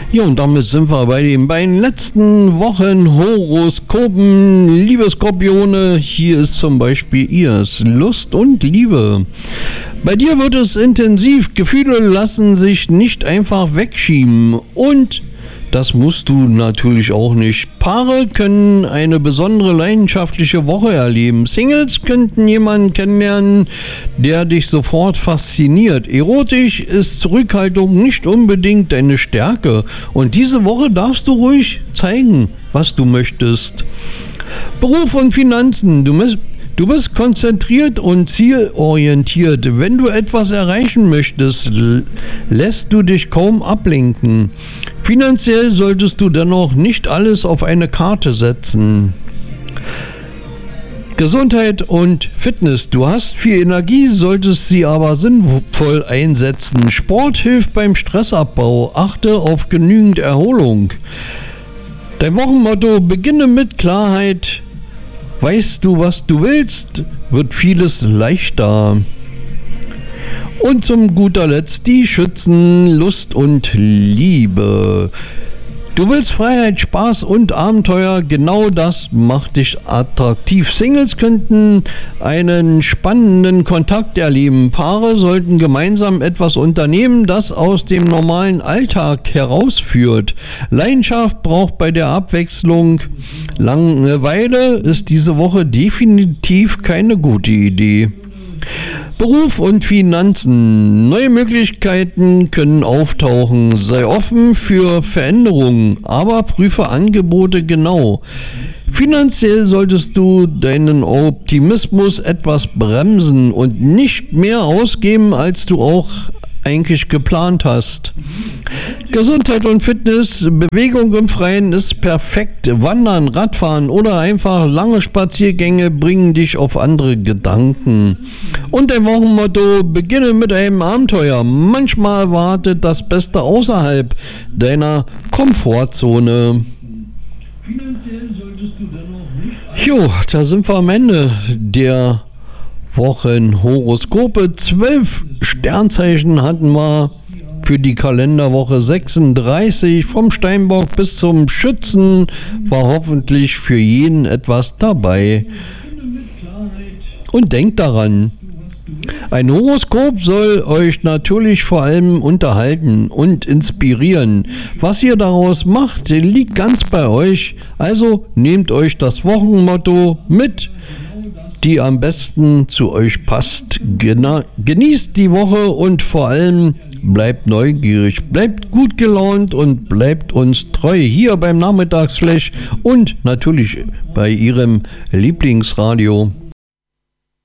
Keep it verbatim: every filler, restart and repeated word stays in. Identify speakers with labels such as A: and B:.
A: Ja, und damit sind wir bei den beiden letzten Wochen Horoskopen. Liebe Skorpione, hier ist zum Beispiel ihrs Lust und Liebe. Bei dir wird es intensiv. Gefühle lassen sich nicht einfach wegschieben. Und das musst du natürlich auch nicht. Paare können eine besondere leidenschaftliche Woche erleben. Singles könnten jemanden kennenlernen, der dich sofort fasziniert. Erotisch ist Zurückhaltung nicht unbedingt deine Stärke. Und diese Woche darfst du ruhig zeigen, was du möchtest. Beruf und Finanzen. Du musst Du bist konzentriert und zielorientiert. Wenn du etwas erreichen möchtest, lässt du dich kaum ablenken. Finanziell solltest du dennoch nicht alles auf eine Karte setzen. Gesundheit und Fitness. Du hast viel Energie, solltest sie aber sinnvoll einsetzen. Sport hilft beim Stressabbau. Achte auf genügend Erholung. Dein Wochenmotto: Beginne mit Klarheit. Weißt du, was du willst, wird vieles leichter. Und zum guter Letzt die Schützen, Lust und Liebe. Du willst Freiheit, Spaß und Abenteuer, genau das macht dich attraktiv. Singles könnten einen spannenden Kontakt erleben. Paare sollten gemeinsam etwas unternehmen, das aus dem normalen Alltag herausführt. Leidenschaft braucht bei der Abwechslung. Langeweile ist diese Woche definitiv keine gute Idee. Beruf und Finanzen. Neue Möglichkeiten können auftauchen. Sei offen für Veränderungen, aber prüfe Angebote genau. Finanziell solltest du deinen Optimismus etwas bremsen und nicht mehr ausgeben, als du auch eigentlich geplant hast. Gesundheit und Fitness, Bewegung im Freien ist perfekt. Wandern, Radfahren oder einfach lange Spaziergänge bringen dich auf andere Gedanken. Und dein Wochenmotto: Beginne mit einem Abenteuer. Manchmal wartet das Beste außerhalb deiner Komfortzone. Jo, da sind wir am Ende der Wochenhoroskope. Zwölf Sternzeichen hatten wir für die Kalenderwoche sechsunddreißig. Vom Steinbock bis zum Schützen war hoffentlich für jeden etwas dabei. Und denkt daran, ein Horoskop soll euch natürlich vor allem unterhalten und inspirieren. Was ihr daraus macht, liegt ganz bei euch. Also nehmt euch das Wochenmotto mit, die am besten zu euch passt. Gena- genießt die Woche und vor allem bleibt neugierig, bleibt gut gelaunt und bleibt uns treu hier beim Nachmittagsflash und natürlich bei Ihrem Lieblingsradio.